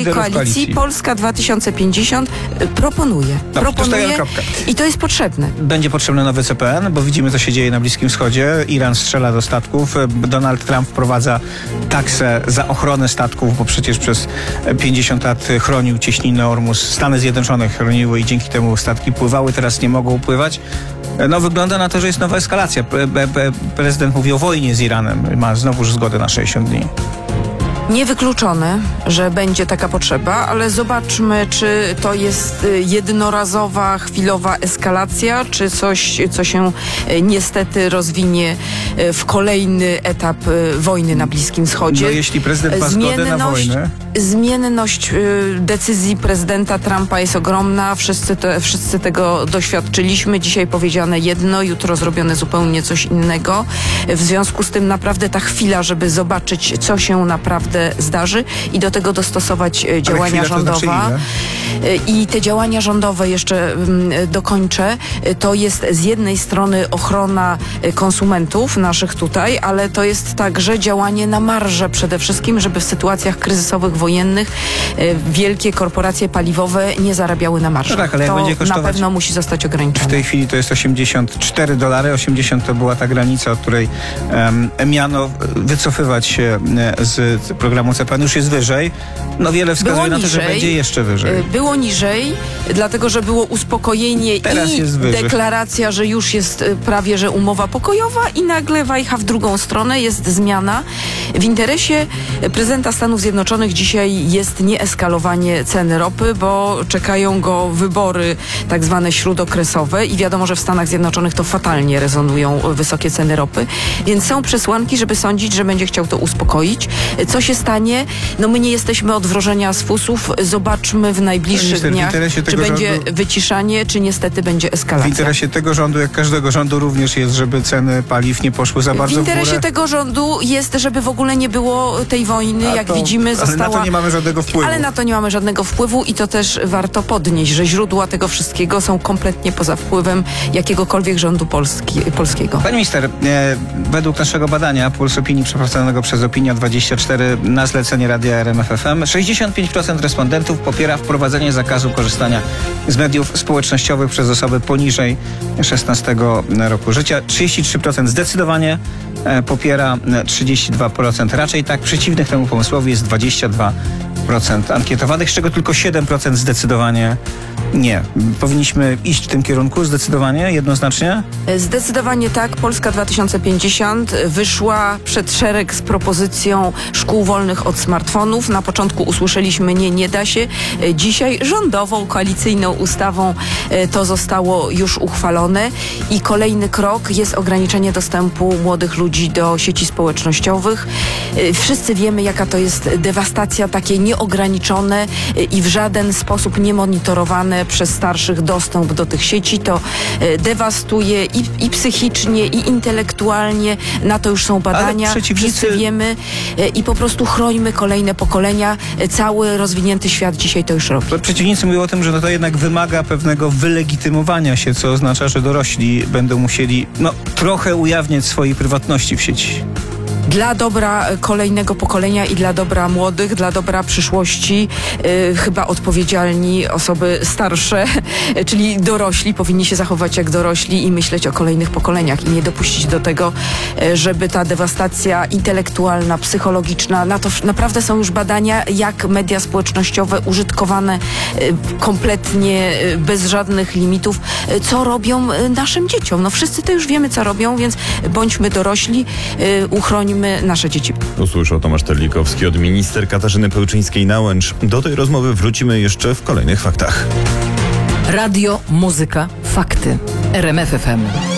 naszej koalicji Polska 2050 proponuje. I to jest potrzebne. Będzie potrzebny nowy CPN, bo widzimy, co się dzieje na Bliskim Wschodzie. Iran strzela do statków. Donald Trump wprowadza taksę za ochronę statków, bo przecież przez 50 lat chronił cieśninę Ormus. Stany Zjednoczone chroniły i dzięki temu statki pływały, teraz nie mogą pływać. No wygląda na to, że jest nowa eskalacja. Prezydent mówi o wojnie z Iranem. Ma znowuż zgodę na 60 dni. Niewykluczone, że będzie taka potrzeba, ale zobaczmy, czy to jest jednorazowa, chwilowa eskalacja, czy coś, co się niestety rozwinie w kolejny etap wojny na Bliskim Wschodzie. No jeśli prezydent ma zgodę na wojnę... Zmienność decyzji prezydenta Trumpa jest ogromna. Wszyscy tego doświadczyliśmy. Dzisiaj powiedziane jedno, jutro zrobione zupełnie coś innego. W związku z tym naprawdę ta chwila, żeby zobaczyć, co się naprawdę zdarzy i do tego dostosować działania rządowe. I te działania rządowe, jeszcze dokończę, to jest z jednej strony ochrona konsumentów naszych tutaj, ale to jest także działanie na marże przede wszystkim, żeby w sytuacjach kryzysowych, wojennych wielkie korporacje paliwowe nie zarabiały na marżach. No tak, ale jak będzie kosztować, na pewno musi zostać ograniczone. W tej chwili to jest $84. 80 to była ta granica, od której miano wycofywać się z programu CPN. Już jest wyżej. No wiele wskazuje na to, że będzie jeszcze wyżej. Było niżej, dlatego że było uspokojenie. Teraz i deklaracja, że już jest prawie że umowa pokojowa i nagle wajcha w drugą stronę, jest zmiana. W interesie prezydenta Stanów Zjednoczonych dzisiaj jest nieeskalowanie ceny ropy, bo czekają go wybory tak zwane śródokresowe i wiadomo, że w Stanach Zjednoczonych to fatalnie rezonują wysokie ceny ropy, więc są przesłanki, żeby sądzić, że będzie chciał to uspokoić. Co się stanie? No my nie jesteśmy od wrożenia z fusów. Zobaczmy w najbliższych dniach, czy będzie wyciszanie, czy niestety będzie eskalacja. W interesie tego rządu, jak każdego rządu również jest, żeby ceny paliw nie poszły za bardzo w górę. W interesie tego rządu jest, żeby w ogóle nie było tej wojny, jak widzimy, została... Ale na to nie mamy żadnego wpływu. Ale na to nie mamy żadnego wpływu i to też warto podnieść, że źródła tego wszystkiego są kompletnie poza wpływem jakiegokolwiek rządu polskiego. Pani minister, według naszego badania Puls Opinii przeprowadzonego przez Opinia24 na zlecenie Radia RMF FM 65% respondentów popiera wprowadzenie zakazu korzystania z mediów społecznościowych przez osoby poniżej 16 roku życia. 33% zdecydowanie popiera, 32% raczej tak. Przeciwnych temu pomysłowi jest 22% ankietowanych, z czego tylko 7% zdecydowanie nie. Powinniśmy iść w tym kierunku zdecydowanie, jednoznacznie? Zdecydowanie tak. Polska 2050 wyszła przed szereg z propozycją szkół wolnych od smartfonów. Na początku usłyszeliśmy nie da się. Dzisiaj rządową, koalicyjną ustawą to zostało już uchwalone i kolejny krok jest ograniczenie dostępu młodych ludzi do sieci społecznościowych. Wszyscy wiemy, jaka to jest dewastacja, takie nieograniczone i w żaden sposób niemonitorowane przez starszych dostęp do tych sieci. To dewastuje i psychicznie, i intelektualnie. Na to już są badania. Wszyscy wiemy i po prostu chrońmy kolejne pokolenia. Cały rozwinięty świat dzisiaj to już robi. Przeciwnicy mówią o tym, że to jednak wymaga pewnego wylegitymowania się, co oznacza, że dorośli będą musieli trochę ujawniać swojej prywatności w sieci. Dla dobra kolejnego pokolenia i dla dobra młodych, dla dobra przyszłości chyba odpowiedzialni osoby starsze, czyli dorośli, powinni się zachować jak dorośli i myśleć o kolejnych pokoleniach i nie dopuścić do tego, żeby ta dewastacja intelektualna, psychologiczna, na to naprawdę są już badania, jak media społecznościowe użytkowane kompletnie bez żadnych limitów, co robią naszym dzieciom. Wszyscy to już wiemy, co robią, więc bądźmy dorośli, uchrońmy nasze dzieci. Usłyszał Tomasz Terlikowski od minister Katarzyny Pełczyńskiej-Nałęcz. Do tej rozmowy wrócimy jeszcze w kolejnych faktach. Radio, muzyka, fakty. RMF FM.